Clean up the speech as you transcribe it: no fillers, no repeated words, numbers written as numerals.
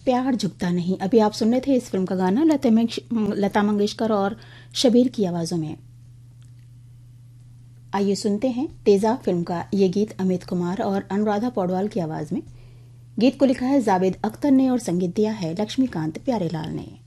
प्यार झुकता नहीं। अभी आप सुन रहे थे इस फिल्म का गाना लता मंगेशकर और शबीर की आवाज़ों में। आइए सुनते हैं तेज़ाब फिल्म का ये गीत अमित कुमार और अनुराधा पौडवाल की आवाज़ में। गीत को लिखा है जावेद अख्तर ने और संगीत दिया है लक्ष्मीकांत प्यारेलाल ने।